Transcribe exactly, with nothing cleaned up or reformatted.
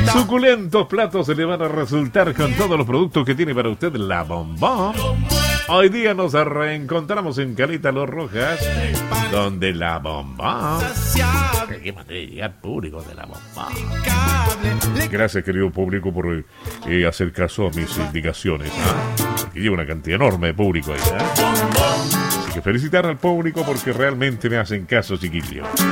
Suculentos platos se le van a resultar con todos los productos que tiene para usted La Bombón. Hoy día nos reencontramos en Caleta Los Rojas, donde La Bombón. ¿Qué más de llegar público de La Bombón? Gracias, querido público, por eh, hacer caso a mis indicaciones. ¿eh? Porque lleva una cantidad enorme de público ahí. ¿eh? Así que felicitar al público porque realmente me hacen caso, chiquillos.